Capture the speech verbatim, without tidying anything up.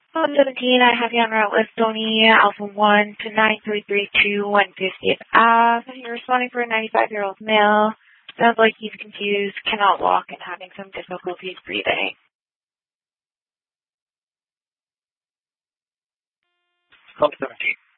one seventeen, I have you on route with Sony Alpha one to nine three three two one fiftieth Ave. You're responding for a ninety-five-year-old male. Sounds like he's confused, cannot walk, and having some difficulties breathing. one seventeen.